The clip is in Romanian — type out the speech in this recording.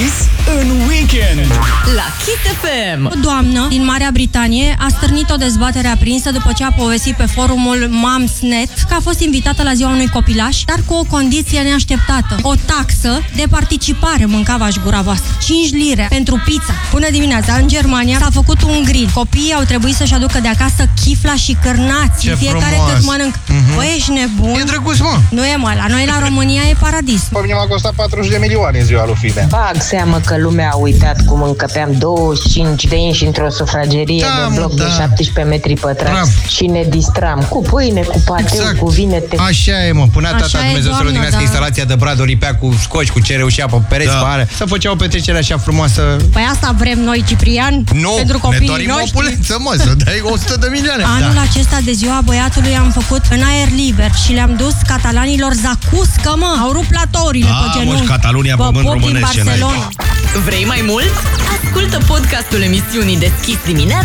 Deschis în weekend la Kiss FM. O doamnă din Marea Britanie a stârnit o dezbatere aprinsă după ce a povestit pe forumul Mumsnet că a fost invitată la ziua unui copilaș, dar cu o condiție neașteptată. O taxă de participare, mâncava-și gura voastră. 5 lire pentru pizza. Bună dimineața! În Germania s-a făcut un grill. Copiii au trebuit să-și aducă de acasă chifla și cârnați. Fiecare cât mănânc. Băi, ești nebun? E drăguț, mă! Nu e, mă, la noi la România e paradis. Pe mine m-a costat 40 de milioane în ziua lui Fide. Bag seamă că lumea a uitat cum încăpeam 25 de inși într-o sufragerie de bloc de 17 metri pătrați și ne distram cu pâine, cu pateu, cu vinete. Așa e, mă, punea tata Dumnezeu să rodinească instalația de brad, o lipea cu scoci, cu ce reușea pe pereți, pe alea. Să făcea o petrecere așa frumoasă. Păi asta vrem noi, Ciprian, nu, pentru copiii ne dorim noștri. opulență, mă, să dai 100 de milioane. Anul acesta de ziua băiatului am făcut în aer liber și le-am dus catalanilor zacuscă, mă. Au rupt platorile pe genunchi. Catalunia, pământ românesc. Vrei mai mult? Ascultă podcastul emisiunii Deschis dimineața